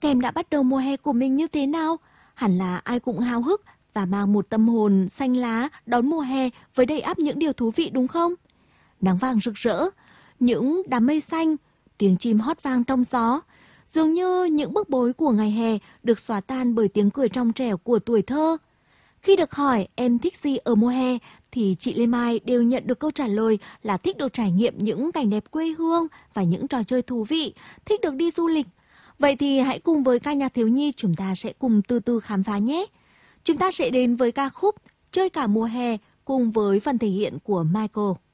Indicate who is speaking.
Speaker 1: các em đã bắt đầu mùa hè của mình như thế nào? Hẳn là ai cũng háo hức và mang một tâm hồn xanh lá đón mùa hè với đầy ắp những điều thú vị đúng không? Nắng vàng rực rỡ, những đám mây xanh, tiếng chim hót vang trong gió. Dường như những bức bối của ngày hè được xóa tan bởi tiếng cười trong trẻo của tuổi thơ. Khi được hỏi em thích gì ở mùa hè thì chị Lê Mai đều nhận được câu trả lời là thích được trải nghiệm những cảnh đẹp quê hương và những trò chơi thú vị, thích được đi du lịch. Vậy thì hãy cùng với ca nhạc thiếu nhi chúng ta sẽ cùng từ từ khám phá nhé. Chúng ta sẽ đến với ca khúc Chơi cả mùa hè cùng với phần thể hiện của Michael.